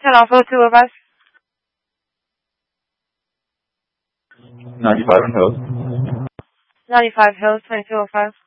Hello, for the two of us. 95 Hills. 95 Hills, 2205.